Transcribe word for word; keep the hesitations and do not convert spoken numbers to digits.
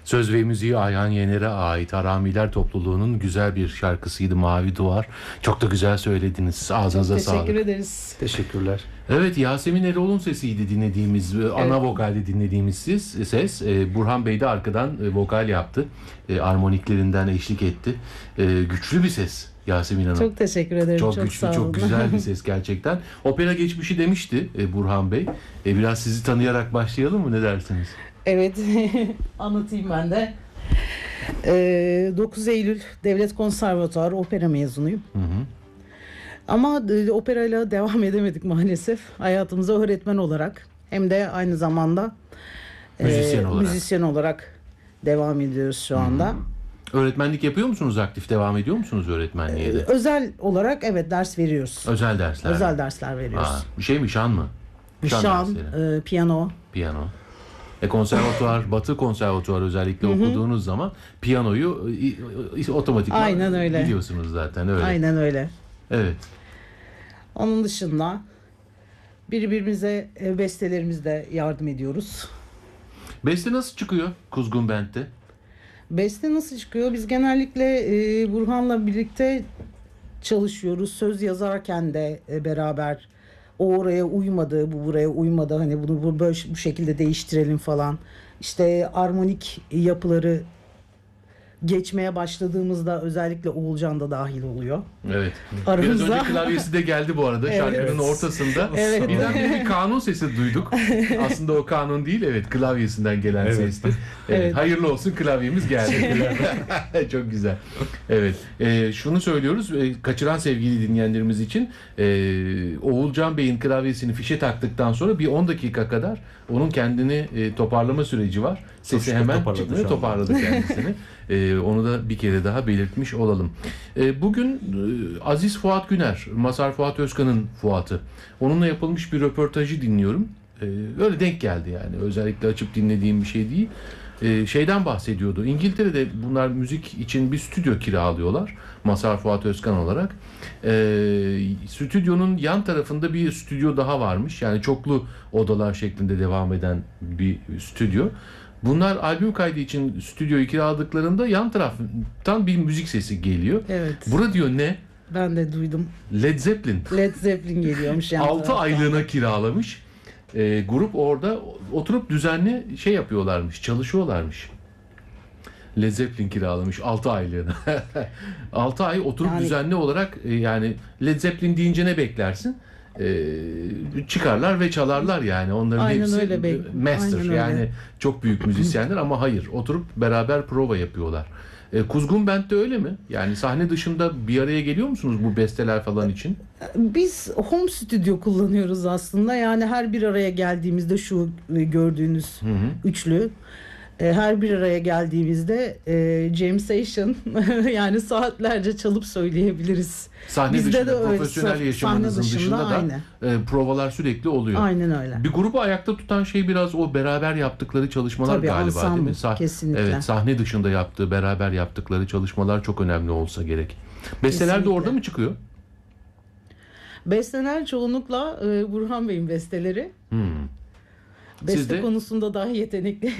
Söz ve müziği Ayhan Yener'e ait Haramiler topluluğunun güzel bir şarkısıydı Mavi Duvar. Çok da güzel söylediniz. Ağzınıza Çok teşekkür sağlık. ederiz. Teşekkürler. Evet, Yasemin Erol'un sesiydi dinlediğimiz, evet. Ana vokalde dinlediğimiz ses. ses. Burhan Bey de arkadan vokal yaptı. Armoniklerinden eşlik etti. Güçlü bir ses Yasemin Hanım. Çok teşekkür ederim. Çok, çok güçlü, çok güzel bir ses gerçekten. Opera geçmişi demişti Burhan Bey. Biraz sizi tanıyarak başlayalım mı? Ne dersiniz? Evet, anlatayım ben de. dokuz Eylül Devlet Konservatuarı opera mezunuyum. Hı hı. Ama operayla devam edemedik maalesef. Hayatımıza öğretmen olarak hem de aynı zamanda müzisyen, e, olarak. müzisyen olarak devam ediyoruz şu anda. Hı-hı. Öğretmenlik yapıyor musunuz? Aktif devam ediyor musunuz öğretmenliğe de? Ee, özel olarak evet ders veriyoruz. Özel dersler. Özel dersler veriyoruz. Aa, bir şey mi? Şan mı? Şan, Şan e, piyano. Piyano. E, konservatuvar, Batı konservatuvar özellikle Hı-hı. okuduğunuz zaman piyanoyu otomatikman biliyorsunuz zaten. Öyle. Aynen öyle. Evet. Onun dışında birbirimize bestelerimizde yardım ediyoruz. Beste nasıl çıkıyor Kuzgun Band'de? Beste nasıl çıkıyor? Biz genellikle e, Burhan'la birlikte çalışıyoruz. Söz yazarken de e, beraber o oraya uymadı, bu buraya uymadı. Hani bunu bu, böyle, bu şekilde değiştirelim falan. İşte armonik yapıları geçmeye başladığımızda özellikle Oğulcan da dahil oluyor. Evet. Aramızda. Biraz önce klavyesi de geldi bu arada. Evet. Şarkının ortasında. Evet. Birden bir kanun sesi duyduk. Aslında o kanun değil. Evet, klavyesinden gelen evet. sesti. Evet. Evet. Hayırlı olsun, klavyemiz geldi. Çok güzel. Evet. Ee, şunu söylüyoruz. E, kaçıran sevgili dinleyenlerimiz için e, Oğulcan Bey'in klavyesini fişe taktıktan sonra bir on dakika kadar onun kendini e, toparlama süreci var. Sesi Çok hemen toparladı çıkmıyor. Toparladı kendisini. Ee, onu da bir kere daha belirtmiş olalım. Ee, bugün e, Aziz Fuat Güner, Mazhar Fuat Özkan'ın Fuat'ı. Onunla yapılmış bir röportajı dinliyorum. Ee, öyle denk geldi yani. Özellikle açıp dinlediğim bir şey değil. Ee, şeyden bahsediyordu. İngiltere'de bunlar müzik için bir stüdyo kiralıyorlar. Mazhar Fuat Özkan olarak. Ee, stüdyonun yan tarafında bir stüdyo daha varmış. Yani çoklu odalar şeklinde devam eden bir stüdyo. Bunlar albüm kaydı için stüdyoyu kiraladıklarında yan taraftan bir müzik sesi geliyor. Evet. Bura diyor ne? Ben de duydum. Led Zeppelin. Led Zeppelin geliyormuş. altı aylığına kiralamış. E, grup orada oturup düzenli şey yapıyorlarmış, çalışıyorlarmış. Led Zeppelin kiralamış altı aylığına. altı ay oturup yani, düzenli olarak e, yani Led Zeppelin deyince ne beklersin? Ee, çıkarlar ve çalarlar yani. Onların Aynen hepsi öyle be. master. Aynen yani öyle. Çok büyük müzisyenler ama hayır. Oturup beraber prova yapıyorlar. Ee, Kuzgun Band'de öyle mi? Yani sahne dışında bir araya geliyor musunuz bu besteler falan için? Biz home stüdyo kullanıyoruz aslında. Yani her bir araya geldiğimizde şu gördüğünüz hı hı. üçlü her bir araya geldiğimizde e, jam session yani saatlerce çalıp söyleyebiliriz. Sahne Bizde dışında, de profesyonel öyle, yaşamanızın dışında, dışında da e, provalar sürekli oluyor. Aynen öyle. Bir grubu ayakta tutan şey biraz o beraber yaptıkları çalışmalar Tabii, galiba ensemble, değil mi? Sah- kesinlikle. Evet, sahne dışında yaptığı, beraber yaptıkları çalışmalar çok önemli olsa gerek. Besteler kesinlikle. De orada mı çıkıyor? Besteler çoğunlukla e, Burhan Bey'in besteleri. Hmm. Beste de, konusunda daha yetenekli